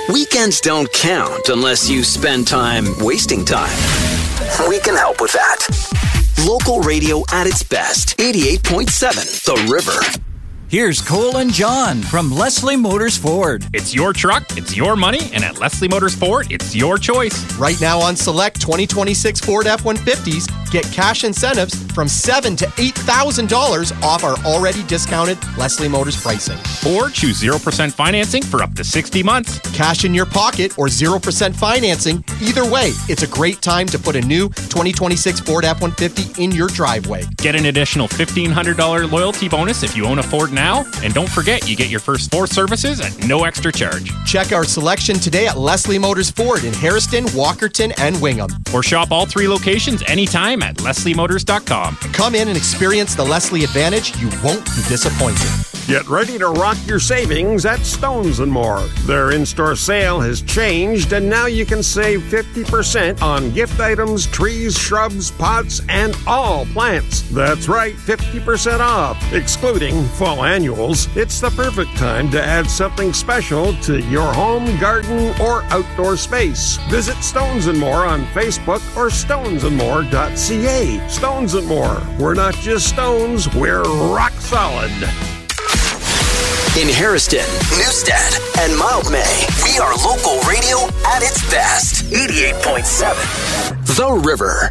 Weekends don't count unless you spend time wasting time. We can help with that. Local radio at its best. 88.7 The River. Here's Cole and John from Leslie Motors Ford. It's your truck, it's your money, and at Leslie Motors Ford, it's your choice. Right now on select 2026 Ford F-150s, get cash incentives from $7,000 to $8,000 off our already discounted Leslie Motors pricing. Or choose 0% financing for up to 60 months. Cash in your pocket or 0% financing. Either way, it's a great time to put a new 2026 Ford F-150 in your driveway. Get an additional $1,500 loyalty bonus if you own a Ford now. And don't forget, you get your first 4 services at no extra charge. Check our selection today at Leslie Motors Ford in Harrison, Walkerton, and Wingham. Or shop all 3 locations anytime at lesliemotors.com. Come in and experience the Leslie Advantage. You won't be disappointed. Get ready to rock your savings at Stones & More. Their in-store sale has changed, and now you can save 50% on gift items, trees, shrubs, pots, and all plants. That's right, 50% off, excluding fall annuals. It's the perfect time to add something special to your home, garden, or outdoor space. Visit Stones & More on Facebook or stonesandmore.ca. Stones & More. We're not just stones, we're rock solid. In Harrison, Newstead, and Mildmay, we are local radio at its best. 88.7 The River.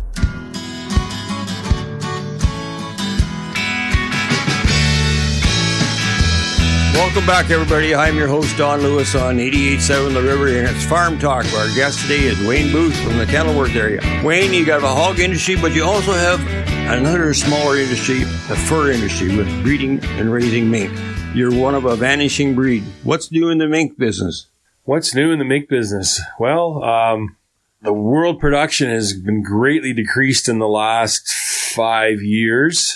Welcome back, everybody. I'm your host, Don Lewis, on 88.7 The River, and it's Farm Talk. Our guest today is Wayne Booth from the Kenilworth area. Wayne, you got a hog industry, but you also have another smaller industry, the fur industry, with breeding and raising mink. You're one of a vanishing breed. What's new in the mink business? What's new in the mink business? Well, the world production has been greatly decreased in the last 5 years.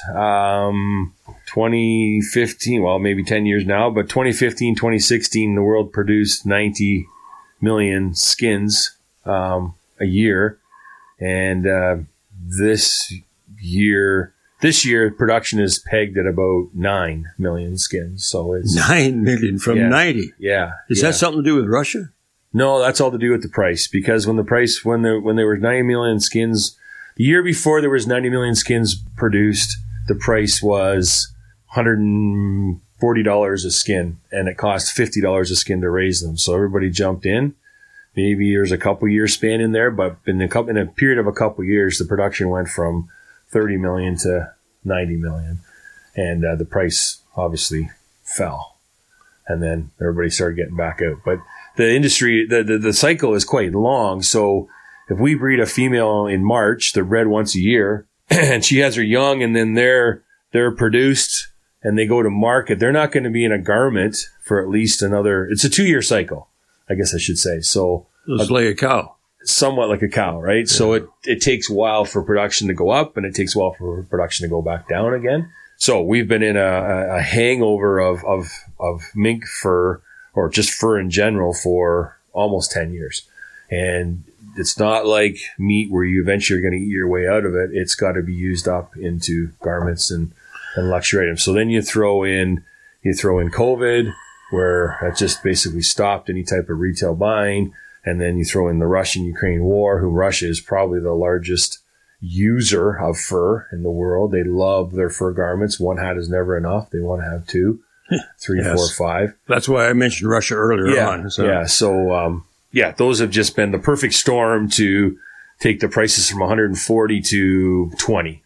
2015, well, maybe 10 years now, but 2015, 2016, the world produced 90 million skins a year. And this year, production is pegged at about 9 million skins. So it's 9 million from 90. Yeah. Is that something to do with Russia? No, that's all to do with the price. Because when there were 90 million skins, the year before there was 90 million skins produced, the price was $140 a skin, and it cost $50 a skin to raise them. So everybody jumped in. Maybe there's a couple years span in there, but in a period of a couple years, the production went from 30 million to 90 million. And the price obviously fell. And then everybody started getting back out. But the industry, the cycle is quite long. So if we breed a female in March, they're bred once a year, and she has her young, and then they're produced and they go to market, they're not going to be in a garment for at least it's a 2-year cycle, I guess I should say. So it's like a cow. Somewhat like a cow, right? Yeah. So it takes a while for production to go up, and it takes a while for production to go back down again. So we've been in a hangover of mink fur, or just fur in general, for almost 10 years. And it's not like meat where you eventually are going to eat your way out of it. It's got to be used up into garments and luxury items. So then you throw in COVID, where that just basically stopped any type of retail buying. And then you throw in the Russian-Ukraine war, who Russia is probably the largest user of fur in the world. They love their fur garments. One hat is never enough. They want to have 2, 3, yes. 4, 5. That's why I mentioned Russia earlier on. So. Yeah. So, those have just been the perfect storm to take the prices from $140 to $20,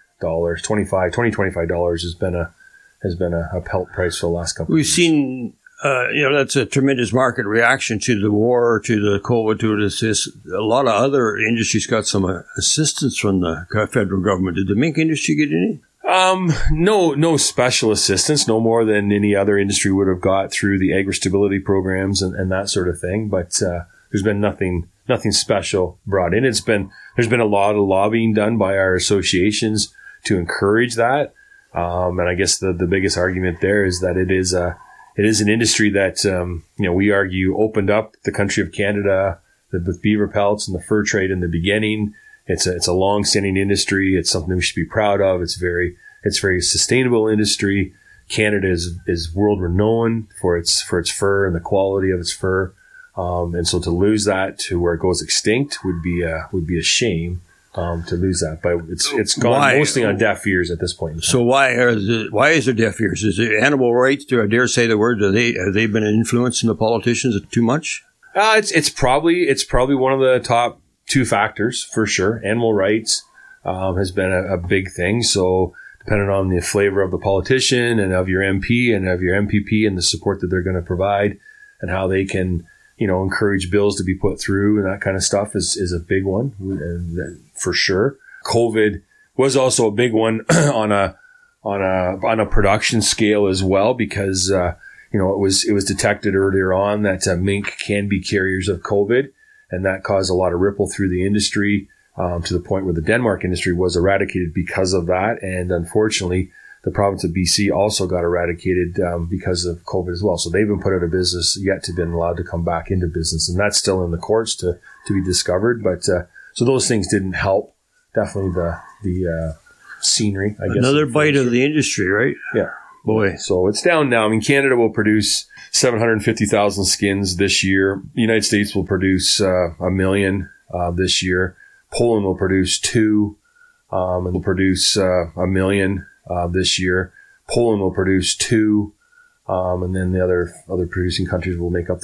$25 has been a pelt price for the last couple of years. We've seen, that's a tremendous market reaction to the war, to the COVID, to this. A lot of other industries got some assistance from the federal government. Did the mink industry get any? No special assistance, no more than any other industry would have got through the agri-stability programs and that sort of thing. But, there's been nothing special brought in. There's been a lot of lobbying done by our associations to encourage that. And I guess the biggest argument there is that it is an industry that, we argue opened up the country of Canada with beaver pelts and the fur trade in the beginning. It's a long-standing industry. It's something we should be proud of. It's very sustainable industry. Canada is world renowned for its fur and the quality of its fur. And so to lose that to where it goes extinct would be a shame. To lose that, but it's gone mostly on deaf ears at this point in time. So why is there deaf ears? Is it animal rights? Do I dare say the word? Have they been influencing the politicians too much? It's probably one of the top two factors for sure. Animal rights has been a big thing. So depending on the flavor of the politician and of your MP and of your MPP and the support that they're going to provide and how they can, encourage bills to be put through and that kind of stuff is a big one for sure. COVID was also a big one on a production scale as well, because, it was detected earlier on that mink can be carriers of COVID, and that caused a lot of ripple through the industry, to the point where the Denmark industry was eradicated because of that. And unfortunately, the province of BC also got eradicated because of COVID as well. So they've been put out of business, yet to been allowed to come back into business. And that's still in the courts to be discovered. But so those things didn't help. Definitely the scenery, I guess. Another bite of the industry, right? Yeah. Boy. So it's down now. I mean, Canada will produce 750,000 skins this year. The United States will produce 1 million this year. Poland will produce 2 and will produce 1 million this year. Poland will produce 2, and then the other producing countries will make up